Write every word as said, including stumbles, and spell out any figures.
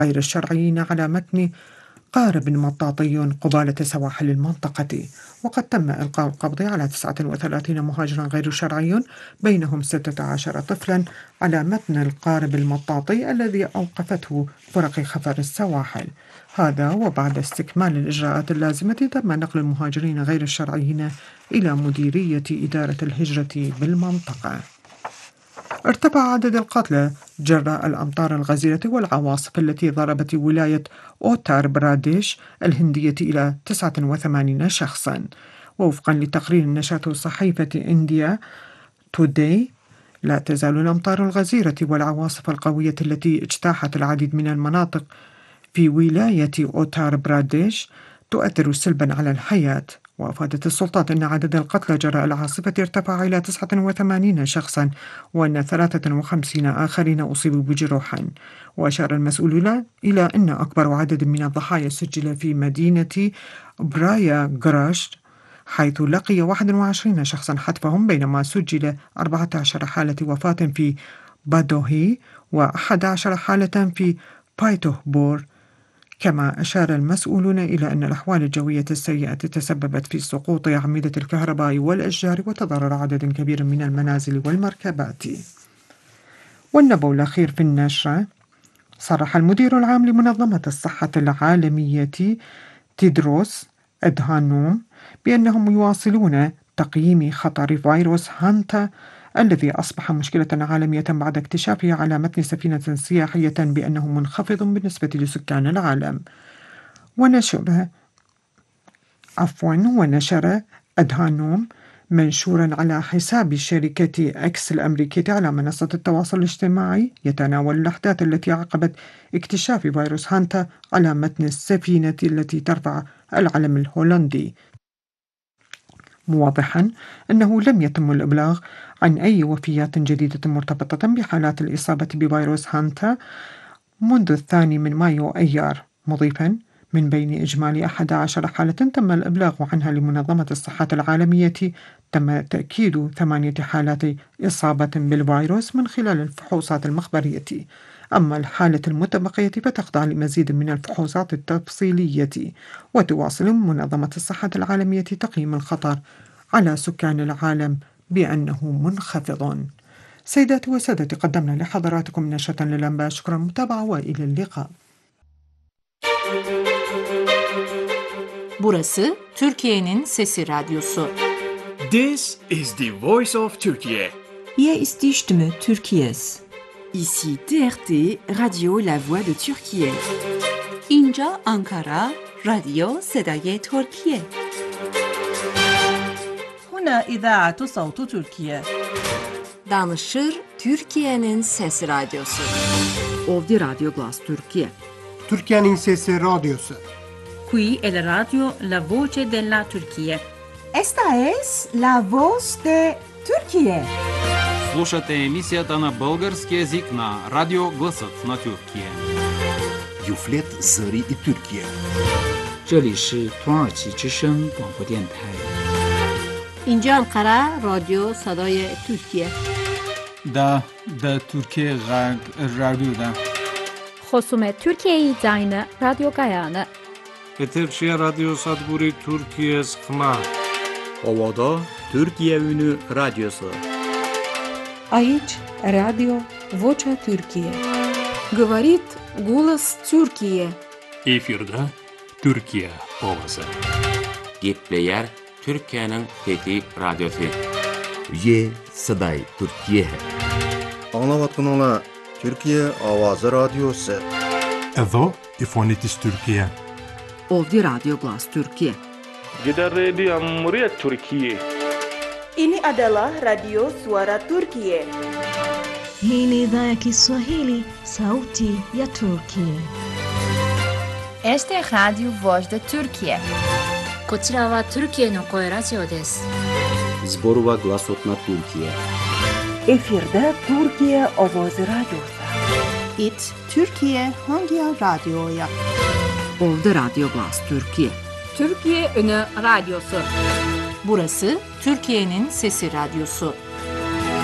غير الشرعيين على متن قارب مطاطي قبالة سواحل المنطقة. وقد تم إلقاء القبض على تسعة وثلاثين مهاجرا غير شرعي بينهم ستة عشر طفلا على متن القارب المطاطي الذي أوقفته فرق خفر السواحل. هذا وبعد استكمال الإجراءات اللازمة تم نقل المهاجرين غير الشرعيين إلى مديرية إدارة الهجرة بالمنطقة. ارتفع عدد القتلى جراء الأمطار الغزيرة والعواصف التي ضربت ولاية أوتار براديش الهندية إلى تسعة وثمانين شخصا. ووفقا لتقرير نشرته صحيفة إنديا توداي، لا تزال الأمطار الغزيرة والعواصف القوية التي اجتاحت العديد من المناطق في ولاية أوتار براديش تؤثر سلبا على الحياة. وأفادت السلطات أن عدد القتلى جراء العاصفة ارتفع إلى تسعة وثمانين شخصا وأن ثلاثة وخمسين آخرين أصيبوا بجروح. وأشار المسؤولون إلى أن أكبر عدد من الضحايا سجل في مدينة برايا غراش، حيث لقي واحد وعشرين شخصا حتفهم، بينما سجل أربعة عشر حالة وفاة في بادوهي وأحد عشر حالة في بايتوهبور. كما أشار المسؤولون إلى أن الأحوال الجوية السيئة تسببت في سقوط أعمدة الكهرباء والأشجار وتضرر عدد كبير من المنازل والمركبات. والنبأ الأخير في النشرة: صرح المدير العام لمنظمة الصحة العالمية تيدروس أدهانوم بأنهم يواصلون تقييم خطر فيروس هانتا الذي أصبح مشكلة عالمية بعد اكتشافه على متن سفينة سياحية بأنه منخفض بالنسبة لسكان العالم. ونشر عفوا ونشر أدهانوم منشورا على حساب شركة إكس الأمريكية على منصة التواصل الاجتماعي يتناول الأحداث التي عقبت اكتشاف فيروس هانتا على متن السفينة التي ترفع العلم الهولندي، موضحا أنه لم يتم الإبلاغ عن أي وفيات جديدة مرتبطة بحالات الإصابة بفيروس هانتا منذ الثاني من مايو أيار، مضيفا من بين إجمالي أحد عشر حالة تم الإبلاغ عنها لمنظمة الصحة العالمية تم تأكيد ثمانية حالات إصابة بالفيروس من خلال الفحوصات المخبرية. أما الحالة المتبقية فتخضع لمزيد من الفحوصات التفصيلية. وتواصل منظمة الصحة العالمية تقييم الخطر على سكان العالم بأنه منخفض. سيداتي وسادتي، قدمنا لحضراتكم نشرة للأنباء. شكرا متابعة وإلى اللقاء. Burası Türkiye'nin Sesi Radyosu. This is the voice of Turkey. Hier ist die Stimme Türkiye's. Ici T R T, Radio La Voix de Türkiye. اینجا آنکارا، رادیو صدای ترکیه. هنا إذاعة صوت تركيا. Danışır Türkiye'nin Sesi Radyosu. Ovdje Radio Glas Türkiye. Türkiye'nin Sesi Radyosu. Qui è la radio La Voce della Turchia. Esta es La Voz de Turquía. Слушате емисията на български език на Радио Гласът на Тюркия. Юфлет Зари и Тюркия. 这里是土耳其之声广播电台。 اینجا انقره رادیو صدای ترکیه. دا دا ترکیه غرب رادیو دا. خصوم ترکیه زاین رادیو گایانه. Eterçiye Radyo Sadburi Türkiye Sıkma. Ovada Türkiye Ünü Radyosu. Aici Radio Vocea Türkiye. Говорит голос Türkiye. Efirde Türkiye Ovası. Gepleyer Türkiye'nin Fethi Radyosu. Ye Saday Türkiye. Anlavatkanala Türkiye Avazı Radyosu. Edo İfonitis Türkiye. Ovdje Radio Glas Türkiye. Gidan rediyon muryar Türkiye. Ini adalah Radio Suara Turkiye. Hii ni idhaa ya Kiswahili, sauti ya Turkiye. Este es Radio Voz de Turkiye. こちらはトルキエの声ラジオです。 Zborova Glasot na Türkiye. Efirde Türkiye Avazı Radyosu. It Türkiye hangi radyoya? Ovdje Radio Glas Türkiye. Türkiye Ünü Radyosu. Burası Türkiye'nin Sesi Radyosu.